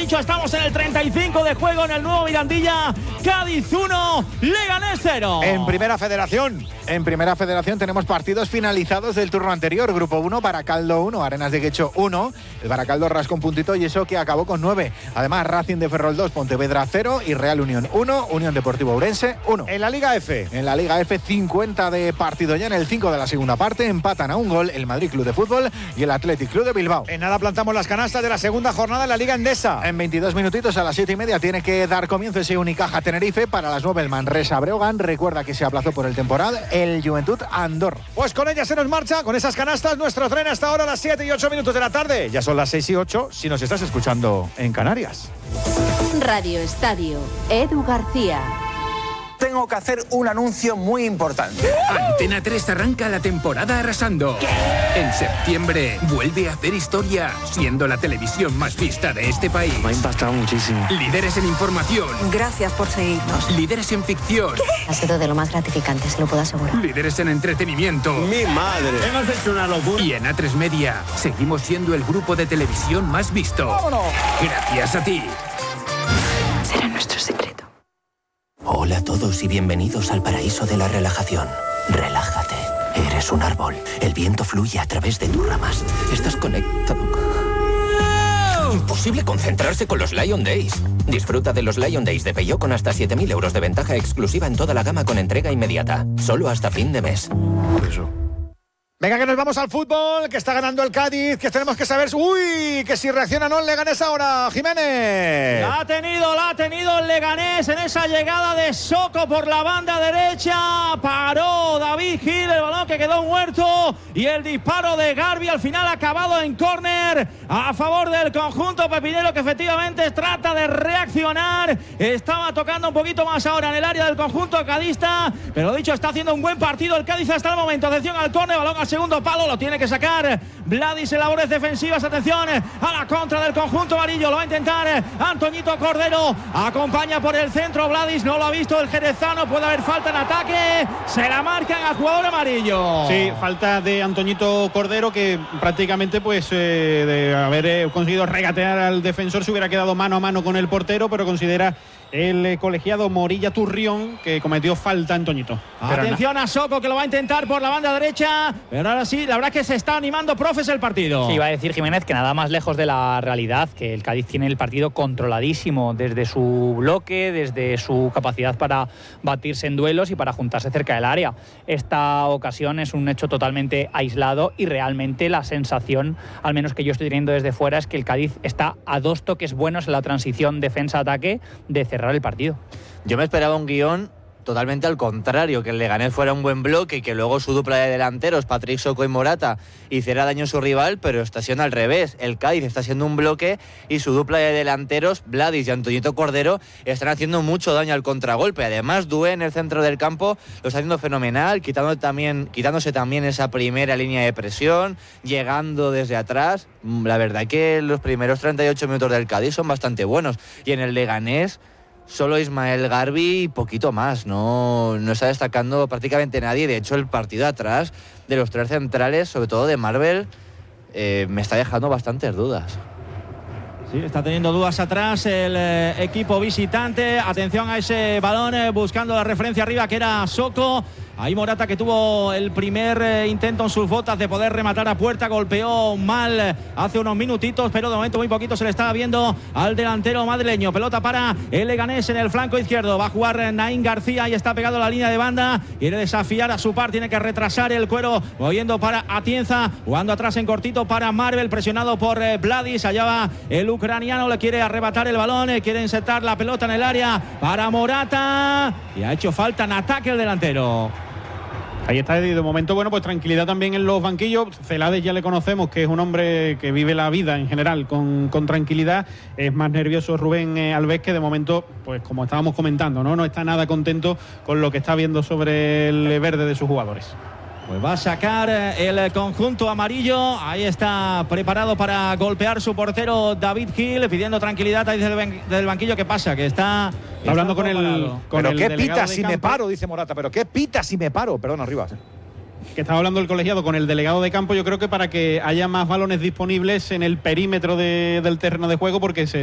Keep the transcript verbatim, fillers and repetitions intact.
dicho, estamos en el treinta y cinco de juego en el nuevo Mirandilla. Cádiz uno, Leganés cero. En Primera Federación, en Primera Federación tenemos partidos finalizados del turno anterior. Grupo uno, Baracaldo uno, Arenas de Guecho uno. El Baracaldo rascó un puntito y eso que acabó con nueve. Además, Racing de Ferrol dos, Pontevedra cero y Real Unión uno, Unión Deportivo Ourense uno. En la Liga F. En la Liga F, cincuenta de partido ya en el cinco de la segunda parte. Empatan a un gol el Madrid Club de Fútbol y el Athletic Club de Bilbao. En nada plantamos las canastas de la segunda jornada en la Liga Endesa. En veintidós minutitos a las siete y media tiene que dar comienzo ese Unicaja Tenerife. Para las nueve el Manresa Breogán. Recuerda que se aplazó por el temporal el Juventud Andorra. Pues con ella se nos marcha, con esas canastas, nuestro tren hasta ahora a las siete y ocho minutos de la tarde. Ya son las seis y ocho si nos estás escuchando en Canarias. Radio Estadio, Edu García. Tengo que hacer un anuncio muy importante. Antena tres arranca la temporada arrasando. ¿Qué? En septiembre vuelve a hacer historia, siendo la televisión más vista de este país. Me ha impactado muchísimo. Líderes en información. Gracias por seguirnos. Líderes en ficción. ¿Qué? Ha sido de lo más gratificante, se lo puedo asegurar. Líderes en entretenimiento. ¡Mi madre! Hemos hecho una locura. Y en A tres Media seguimos siendo el grupo de televisión más visto. ¡Vámonos! Gracias a ti. Será nuestro secreto. Hola a todos y bienvenidos al paraíso de la relajación. Relájate. Eres un árbol. El viento fluye a través de tus ramas. Estás conectado. Imposible concentrarse con los Lion Days. Disfruta de los Lion Days de Peugeot con hasta siete mil euros de ventaja exclusiva en toda la gama con entrega inmediata. Solo hasta fin de mes. Eso. Venga, que nos vamos al fútbol, que está ganando el Cádiz, que tenemos que saber, uy, que si reacciona o no el Leganés ahora, Jiménez. La ha tenido, la ha tenido el Leganés en esa llegada de Soko por la banda derecha. Paró David Gil, el balón que quedó muerto y el disparo de Garbi al final acabado en córner a favor del conjunto pepinero, que efectivamente trata de reaccionar. Estaba tocando un poquito más ahora en el área del conjunto cadista, pero dicho, está haciendo un buen partido el Cádiz hasta el momento. Atención al córner, balón al segundo palo, lo tiene que sacar Vladis en labores defensivas. Atención a la contra del conjunto amarillo, lo va a intentar Antoñito Cordero, acompaña por el centro Vladis, no lo ha visto el jerezano, puede haber falta en ataque, se la marcan al jugador amarillo. Sí, falta de Antoñito Cordero, que prácticamente pues eh, de haber eh, conseguido regatear al defensor se hubiera quedado mano a mano con el portero, pero considera el eh, colegiado Morilla Turrión que cometió falta Antoñito. Atención a Soko, que lo va a intentar por la banda derecha, pero ahora sí, la verdad es que se está animando, profes, el partido. Sí, iba a decir Jiménez que nada más lejos de la realidad, que el Cádiz tiene el partido controladísimo desde su bloque, desde su capacidad para batirse en duelos y para juntarse cerca del área. Esta ocasión es un hecho totalmente aislado y realmente la sensación, al menos que yo estoy teniendo desde fuera, es que el Cádiz está a dos toques buenos en la transición defensa-ataque de cerrar el partido. Yo me esperaba un guión totalmente al contrario, que el Leganés fuera un buen bloque y que luego su dupla de delanteros, Patrick Soko y Morata, hiciera daño a su rival, pero está siendo al revés. El Cádiz está siendo un bloque y su dupla de delanteros, Vladis y Antoñito Cordero, están haciendo mucho daño al contragolpe. Además, Doué en el centro del campo lo está haciendo fenomenal, quitando también, quitándose también esa primera línea de presión, llegando desde atrás. La verdad que los primeros treinta y ocho minutos del Cádiz son bastante buenos. Y en el Leganés solo Ismael Garbi y poquito más, no, no está destacando prácticamente nadie. De hecho, el partido atrás de los tres centrales, sobre todo de Marvel, eh, me está dejando bastantes dudas. Sí, está teniendo dudas atrás el eh, equipo visitante. Atención a ese balón, eh, buscando la referencia arriba, que era Soko. Ahí Morata, que tuvo el primer eh, intento en sus botas de poder rematar a puerta, golpeó mal hace unos minutitos, pero de momento muy poquito se le estaba viendo al delantero madrileño. Pelota para el Leganés en el flanco izquierdo, va a jugar Naín García y está pegado a la línea de banda, quiere desafiar a su par, tiene que retrasar el cuero, moviendo para Atienza, jugando atrás en cortito para Marvel, presionado por eh, Vladis, allá va el ucraniano, le quiere arrebatar el balón, eh, quiere insertar la pelota en el área para Morata, y ha hecho falta en ataque el delantero. Ahí está, de momento, bueno, pues tranquilidad también en los banquillos. Celades ya le conocemos, que es un hombre que vive la vida en general con, con tranquilidad. Es más nervioso Rubén eh, Alves, que de momento, pues como estábamos comentando, ¿no? no está nada contento con lo que está viendo sobre el verde de sus jugadores. Pues va a sacar el conjunto amarillo. Ahí está preparado para golpear su portero David Gil, pidiendo tranquilidad ahí desde el, desde el banquillo. ¿Qué pasa? Que está, está hablando con el, con pero el qué pita de si campo. me paro, dice Morata. Pero qué pita si me paro. Perdón, arriba. Que estaba hablando el colegiado con el delegado de campo, yo creo que para que haya más balones disponibles en el perímetro de, del terreno de juego, porque se